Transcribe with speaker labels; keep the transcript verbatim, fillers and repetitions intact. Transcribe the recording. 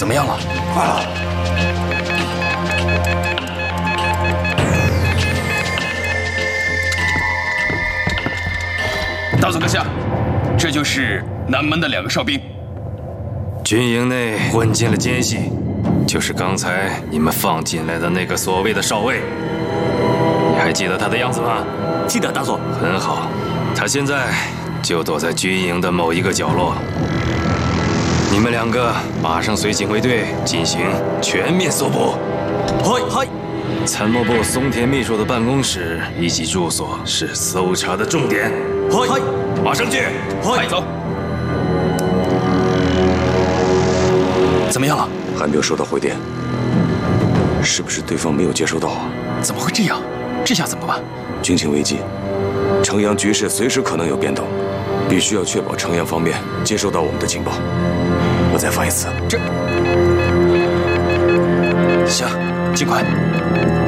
Speaker 1: 怎么样了？
Speaker 2: 快了！
Speaker 1: 大佐阁下，这就是南门的两个哨兵。
Speaker 3: 军营内混进了奸细，就是刚才你们放进来的那个所谓的少尉。你还记得他的样子吗？
Speaker 2: 记得，大佐。
Speaker 3: 很好，他现在就躲在军营的某一个角落。你们两个马上随警卫队进行全面搜捕。
Speaker 2: 嗨嗨。
Speaker 3: 参谋部松田秘书的办公室以及住所是搜查的重点。
Speaker 2: 嗨，
Speaker 3: 马上去。
Speaker 1: 快走。怎么样了？
Speaker 4: 还没有收到回电，是不是对方没有接收到啊？
Speaker 1: 怎么会这样？这下怎么办？
Speaker 4: 军情危急，城阳局势随时可能有变动，必须要确保城阳方面接收到我们的情报。我再发一次。
Speaker 1: 这，行，尽快。